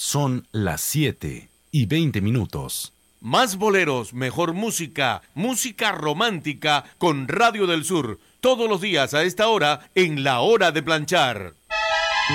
Son las 7:20. Más boleros, mejor música, música romántica con Radio del Sur. Todos los días a esta hora en La Hora de Planchar.